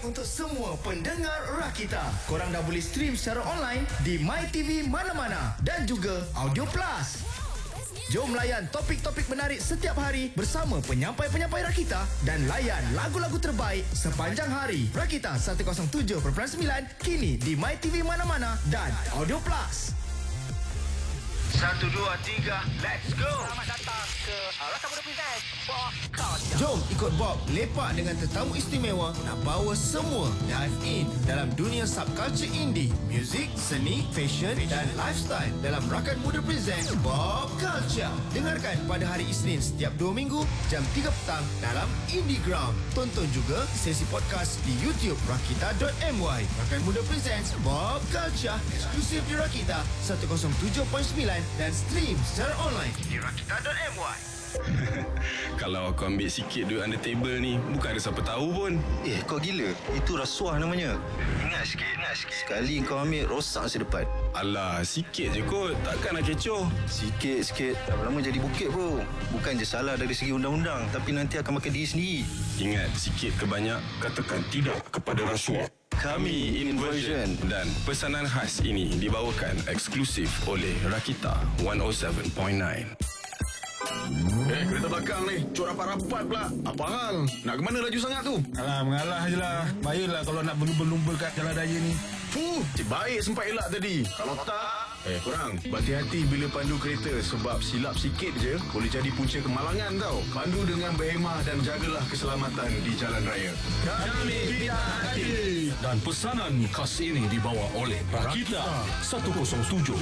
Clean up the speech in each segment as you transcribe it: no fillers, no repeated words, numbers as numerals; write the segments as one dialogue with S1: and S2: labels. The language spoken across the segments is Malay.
S1: untuk semua pendengar Rakita. Korang dah boleh stream secara online di MyTV mana-mana dan juga Audio Plus. Jom layan topik-topik menarik setiap hari bersama penyampai-penyampai Rakita dan layan lagu-lagu terbaik sepanjang hari. Rakita 107.9 kini di MyTV mana-mana dan Audio Plus.
S2: 1, 2, 3, let's go!
S3: Selamat datang ke Rakita Muda Present Podcast.
S1: Jom ikut Bob lepak dengan tetamu istimewa nak bawa semua dive in dalam dunia subculture indie, muzik, seni, fashion dan lifestyle dalam Rakan Muda Present Bob Culture. Dengarkan pada hari Isnin setiap 2 minggu jam 3 petang dalam Indie Ground. Tonton juga sesi podcast di YouTube Rakita.my. Rakan Muda Presents Bob Culture eksklusif di Rakita 107.9 dan stream secara online di Rakita.my.
S4: Kalau aku ambil sikit duit under table ni, bukan ada siapa tahu pun.
S5: Kau gila. Itu rasuah namanya.
S2: Ingat sikit.
S5: Sekali kau ambil, rosak masa depan.
S4: Alah, sikit je kot. Takkan nak kecoh.
S5: Sikit-sikit lama jadi bukit bro. Bukan je salah dari segi undang-undang, tapi nanti akan makan diri sendiri.
S4: Ingat, sikit ke banyak, katakan tidak kepada rasuah. Kami Inversion dan pesanan khas ini dibawakan eksklusif oleh Rakita 107.9.
S6: Kereta belakang ni cuk rapat-rapat pula. Apa hal? Nak ke mana laju sangat tu?
S7: Alah, mengalah je lah. Baiklah kalau nak berlumba-lumba kat jalan raya ni.
S6: Cik baik sempat elak tadi. Kalau tak korang berhati-hati bila pandu kereta. Sebab silap sikit je boleh jadi punca kemalangan tau. Pandu dengan berhemah dan jagalah keselamatan di jalan raya.
S7: Kami tidak hati.
S8: Dan pesanan khas ini dibawa oleh Rakita 107.9.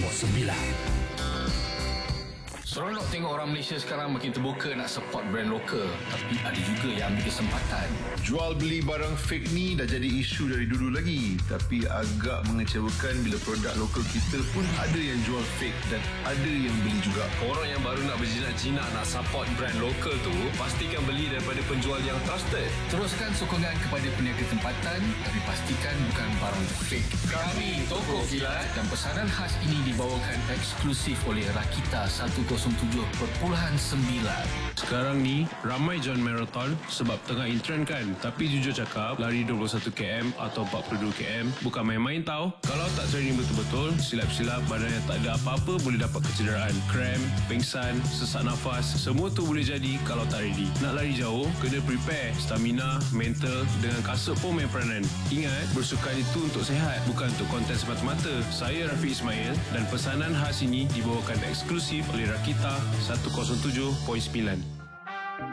S9: Seronok tengok orang Malaysia sekarang makin terbuka nak support brand lokal. Tapi ada juga yang ambil kesempatan.
S10: Jual beli barang fake ni dah jadi isu dari dulu lagi. Tapi agak mengecewakan bila produk lokal kita pun ada yang jual fake dan ada yang beli juga.
S9: Orang yang baru nak berjinak-jinak nak support brand lokal tu, pastikan beli daripada penjual yang trusted. Teruskan sokongan kepada peniaga tempatan, tapi pastikan bukan barang fake. Kami Toko Kilat dan pesanan khas ini dibawakan eksklusif oleh Rakita 107.9.
S8: Sekarang ni ramai join marathon sebab tengah in trend kan. Tapi jujur cakap, lari 21km atau 42km bukan main-main tau. Kalau tak training betul-betul, silap-silap badan yang tak ada apa-apa boleh dapat kecederaan, cramp, pingsan, sesak nafas. Semua tu boleh jadi kalau tak ready. Nak lari jauh, kena prepare stamina, mental. Dengan kasut pun main peranan. Ingat, bersukan itu untuk sihat, bukan untuk konten semata-mata. Saya Rafiq Ismail dan pesanan khas ini dibawakan eksklusif oleh Rakita 107.9.